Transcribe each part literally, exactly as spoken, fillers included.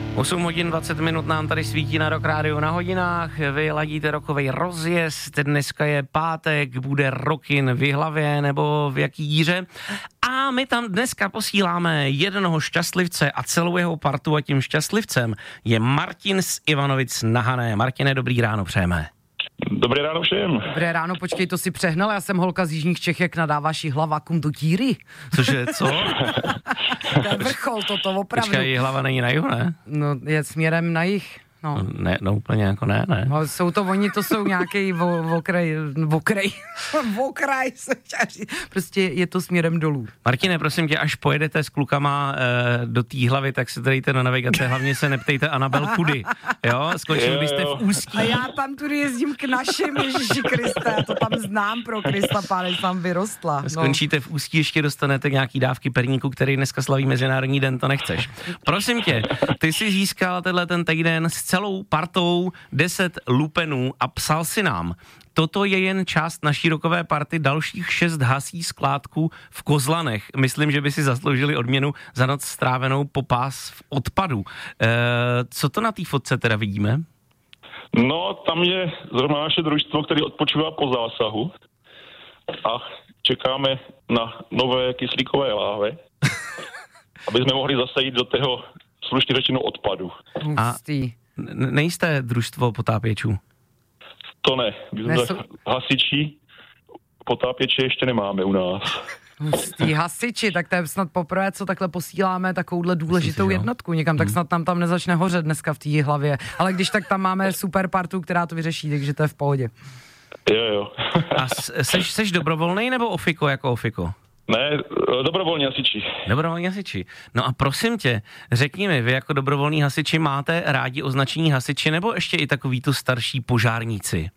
osm hodin dvacet minut nám tady svítí na Rock Rádiu na hodinách, vy ladíte rokovej rozjezd, dneska je pátek, bude Rockin v Jihlavě nebo v jaký díře a my tam dneska posíláme jednoho šťastlivce a celou jeho partu a tím šťastlivcem je Martin z Ivanovic na Hané. Martine, dobrý ráno přejeme. Dobré ráno všem. Dobré ráno, počkej, to si přehnal, já jsem holka z jižních Čech, jak nadáváš Jihlavakum do tíry. Cože, co? To je vrchol toto, opravdu. Počkej, Jihlava není na jihu, ne? No, je směrem na jih. No. No, ne, no úplně jako ne, ne. No, jsou to oni, to jsou nějaký okraj, okraj, okraj, prostě je to směrem dolů. Martine, prosím tě, až pojedete s klukama e, do té hlavy, tak se dejte na navigace, hlavně se neptejte Anabel kudy, jo? Skočili byste v Ústí. A já tam tudy jezdím k našim, Ježíši Kriste, já to tam znám pro Krista, páne, tam vyrostla. No. Skončíte v Ústí, ještě dostanete nějaký dávky perníku, který dneska slaví Mezinárodní den, to nechceš. Prosím tě, ty jsi získal tenhle ten týden s celou partou deset lupenů a psal si nám: toto je jen část naší rockové party, dalších šest hasí skládku v Kozlanech. Myslím, že by si zasloužili odměnu za noc strávenou po pás v odpadu. E, co to na té fotce teda vidíme? No, tam je zrovna naše družstvo, které odpočívá po zásahu a čekáme na nové kyslíkové láhve, aby jsme mohli zase jít do toho slušně řečeno odpadu. A nejste družstvo potápěčů? To ne. My jsme Nesu... hasiči, potápěče ještě nemáme u nás. Hustý hasiči, tak to je snad poprvé, co takhle posíláme takovouhle důležitou si, jednotku někam, tak snad tam tam nezačne hořet dneska v té Jihlavě. Ale když tak tam máme super partu, která to vyřeší, takže to je v pohodě. Jo, jo. A seš, seš dobrovolnej nebo ofiko jako ofiko? Ne, dobrovolní hasiči. Dobrovolní hasiči. No a prosím tě, řekni mi, vy jako dobrovolní hasiči máte rádi označení hasiči nebo ještě i takový tu starší požárníci?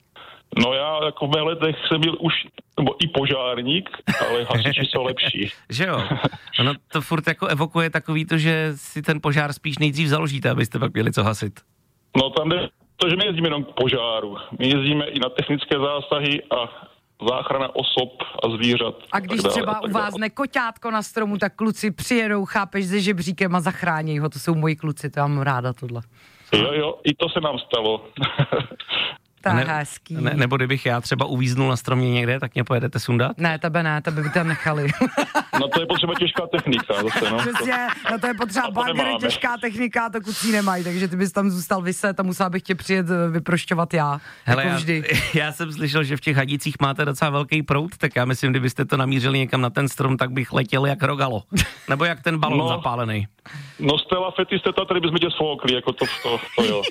No já jako v mých letech jsem byl už, nebo i požárník, ale hasiči jsou lepší. Že jo? No to furt jako evokuje takový to, že si ten požár spíš nejdřív založíte, abyste pak měli co hasit. No tam jde to, že my jezdíme jenom k požáru. My jezdíme i na technické zásahy a záchrana osob a zvířat. A když dále, třeba uvázne koťátko na stromu, tak kluci přijedou, chápeš, se žebříkem a zachrání ho. To jsou moji kluci, to já mám ráda tohle. Jo, jo, i to se nám stalo. Tak ne, hezký. Ne, nebo kdybych já třeba uvíznul na stromě někde, tak mě pojedete sundat? Ne, tebe ne, tebe by tam nechali. No to je potřeba těžká technika zase, no. Přesně, no to je potřeba bagry, těžká technika, to kucí nemají, takže ty bys tam zůstal vyset a musela bych tě přijet vyprošťovat já. Hele, jako já, vždy. Já jsem slyšel, že v těch hadících máte docela velký proud, tak já myslím, kdybyste to namířili někam na ten strom, tak bych letěl jak rogalo. Nebo jak ten balon no, zapálený. No z té lafety jste tady bychom tě sfoukli, jako to, to, to jo.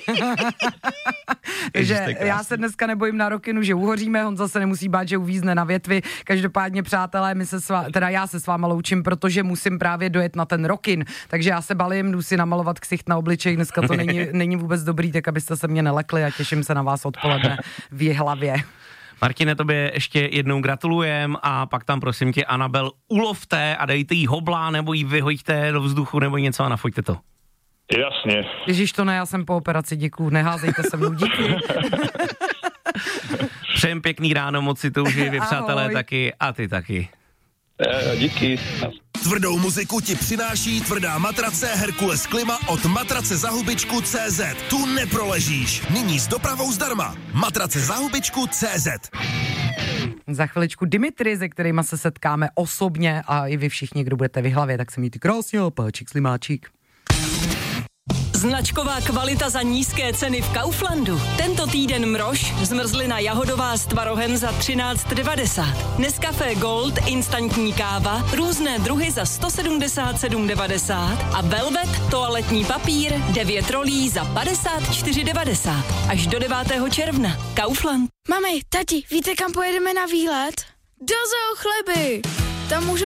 Takže já se dneska nebojím na Rockinu, že uhoříme, Honza se nemusí bát, že uvízne na větvi. Každopádně, přátelé, my se s váma, teda já se s váma loučím, protože musím právě dojet na ten Rockin, takže já se balím, jdu si namalovat ksicht na obličej, dneska to není, není vůbec dobrý, tak abyste se mě nelekli a těším se na vás odpoledne v Jihlavě. Martine, tobě ještě jednou gratulujem a pak tam prosím tě Anabel ulovte a dejte jí hobla nebo jí vyhojte do vzduchu nebo něco a nafoďte to. Jasně. Ježíš, to ne, já jsem po operaci, děkuju, neházejte se mnou, díky. Přejem pěkný ráno, moc si to užij, vy přátelé taky a ty taky. E, díky. Tvrdou muziku ti přináší tvrdá matrace Herkules Klima od matrace za hubičku tečka cé zet. Tu neproležíš. Nyní s dopravou zdarma. Matrace za hubičku tečka cé zet. Za chviličku Dimitri, se kterýma se setkáme osobně a i vy všichni, kdo budete v Jihlavě, tak se mějte krásně, páčik, slimáčik. Značková kvalita za nízké ceny v Kauflandu. Tento týden mrož, zmrzlina jahodová s tvarohem za třináct devadesát. Nescafé Gold, instantní káva, různé druhy za sto sedmdesát sedm devadesát a Velvet, toaletní papír, devět rolí za padesát čtyři devadesát. Až do devátého června. Kaufland. Mami, tati, víte, kam pojedeme na výlet? Do Zoo Chleby. Tam můžeme